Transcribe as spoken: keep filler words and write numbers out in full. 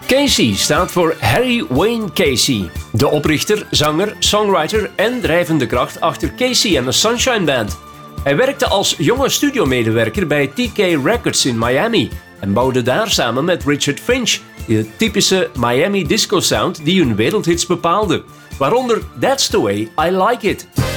Casey staat voor Harry Wayne Casey. De oprichter, zanger, songwriter en drijvende kracht achter Casey and the Sunshine Band. Hij werkte als jonge studiomedewerker bij T K Records in Miami en bouwde daar samen met Richard Finch de typische Miami disco sound die hun wereldhits bepaalde. Waaronder That's the Way I Like It.